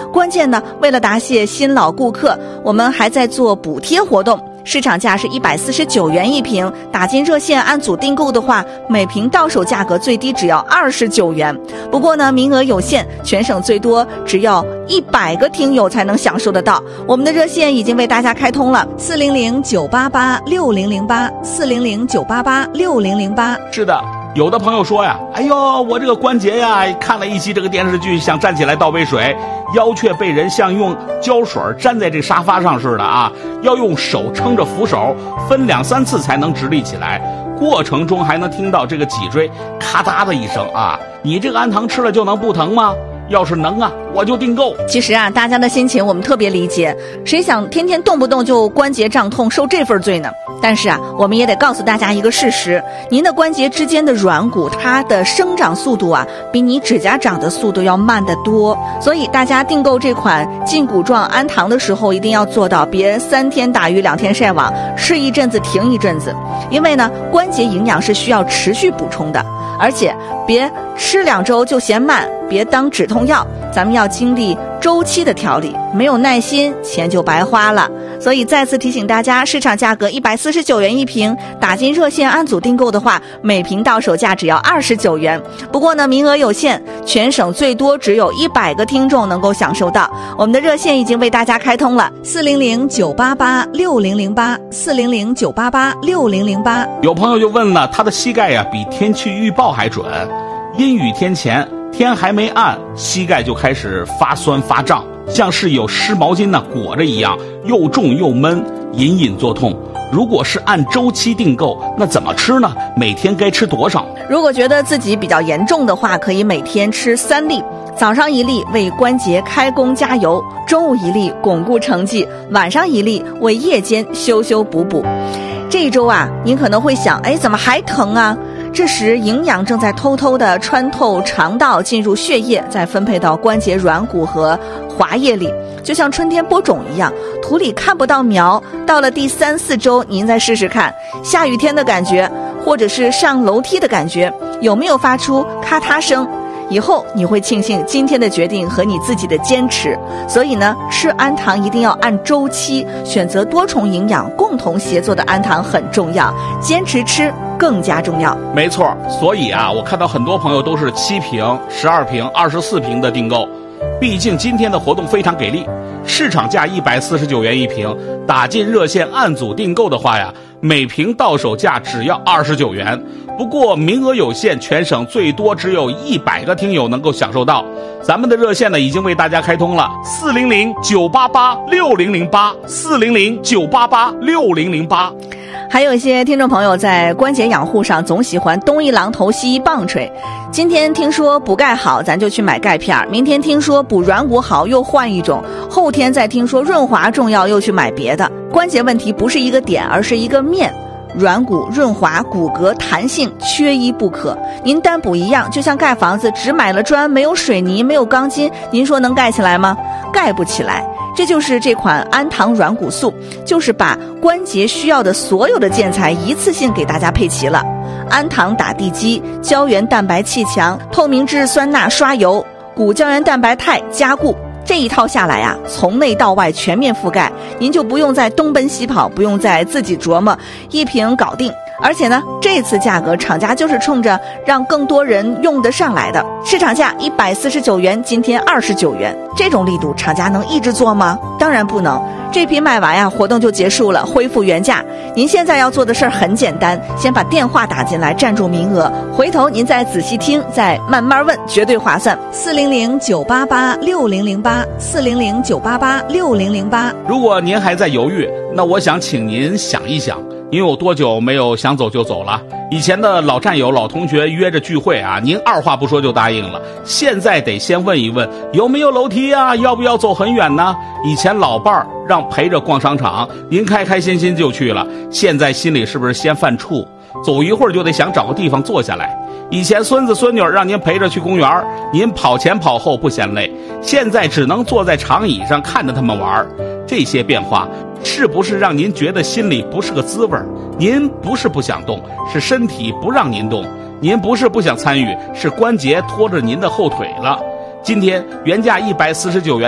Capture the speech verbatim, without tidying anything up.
关键呢，为了答谢新老顾客，我们还在做补贴活动。市场价是一百四十九元一瓶，打进热线按组订购的话，每瓶到手价格最低只要二十九元。不过呢，名额有限，全省最多只要一百个听友才能享受得到。我们的热线已经为大家开通了，四零零九八八六零零八，四零零九八八六零零八。 是的。有的朋友说呀，哎呦，我这个关节呀，看了一期这个电视剧，想站起来倒杯水，腰却被人像用胶水粘在这沙发上似的啊，要用手撑着扶手，分两三次才能直立起来，过程中还能听到这个脊椎咔嗒的一声啊，你这个安糖吃了就能不疼吗？要是能啊，我就订购。 其实啊，大家的心情我们特别理解，谁想天天动不动就关节胀痛受这份罪呢？但是啊，我们也得告诉大家一个事实，您的关节之间的软骨，它的生长速度啊，比你指甲长的速度要慢得多。所以大家订购这款胫骨状安糖的时候，一定要做到别三天打鱼两天晒网，吃一阵子停一阵子。因为呢，关节营养是需要持续补充的，而且别吃两周就嫌慢，别当止痛药，咱们要经历周期的调理，没有耐心，钱就白花了。所以再次提醒大家，市场价格一百四十九元一瓶，打进热线按组订购的话，每瓶到手价只要二十九元。不过呢，名额有限，全省最多只有一百个听众能够享受到。我们的热线已经为大家开通了，四零零九八八六零零八，四零零九八八六零零八。 有朋友就问了，他的膝盖呀比天气预报还准，阴雨天前天还没暗，膝盖就开始发酸发胀，像是有湿毛巾呢裹着一样，又重又闷，隐隐作痛。如果是按周期订购，那怎么吃呢？每天该吃多少？ 如果觉得自己比较严重的话，可以每天吃三粒，早上一粒为关节开工加油，中午一粒巩固成绩，晚上一粒为夜间修修补补。这一周啊，您可能会想，哎，怎么还疼啊？这时营养正在偷偷地穿透肠道进入血液，再分配到关节软骨和滑液里，就像春天播种一样，土里看不到苗，到了第三四周您再试试看，下雨天的感觉或者是上楼梯的感觉有没有发出咔嗒声，以后你会庆幸今天的决定和你自己的坚持。所以呢，吃安糖一定要按周期，选择多重营养共同协作的安糖很重要，坚持吃更加重要。 没错，所以啊，我看到很多朋友都是七瓶、十二瓶、二十四瓶的订购。毕竟今天的活动非常给力，市场价一百四十九元一瓶，打进热线按组订购的话呀，每瓶到手价只要二十九元。不过名额有限，全省最多只有一百个听友能够享受到。咱们的热线呢已经为大家开通了，四零零九八八六零零八，四零零九八八六零零八。 还有一些听众朋友在关节养护上总喜欢东一榔头西一棒槌，今天听说补钙好，咱就去买钙片，明天听说补软骨好，又换一种，后天再听说润滑重要，又去买别的。关节问题不是一个点，而是一个面，软骨、润滑、骨骼、弹性缺一不可。您单补一样，就像盖房子只买了砖，没有水泥，没有钢筋，您说能盖起来吗？盖不起来。这就是这款安糖软骨素，就是把关节需要的所有的建材一次性给大家配齐了。安糖打地基，胶原蛋白气墙，透明质酸钠刷油，骨胶原蛋白肽加固，这一套下来啊，从内到外全面覆盖，您就不用再东奔西跑，不用再自己琢磨，一瓶搞定。而且呢，这次价格厂家就是冲着让更多人用得上来的，市场价一百四十九元，今天二十九元，这种力度厂家能一直做吗？当然不能。这批卖完呀，活动就结束了，恢复原价。您现在要做的事儿很简单，先把电话打进来，占住名额，回头您再仔细听，再慢慢问，绝对划算。四零零九八八六零零八，四零零九八八六零零八。 如果您还在犹豫，那我想请您想一想，您有多久没有想走就走了？以前的老战友、老同学约着聚会啊，您二话不说就答应了。现在得先问一问，有没有楼梯啊？要不要走很远呢？以前老伴儿让陪着逛商场，您开开心心就去了。现在心里是不是先犯怵？走一会儿就得想找个地方坐下来。以前孙子孙女让您陪着去公园，您跑前跑后不嫌累。现在只能坐在长椅上看着他们玩。这些变化是不是让您觉得心里不是个滋味？您不是不想动，是身体不让您动；您不是不想参与，是关节拖着您的后腿了。今天原价一百四十九元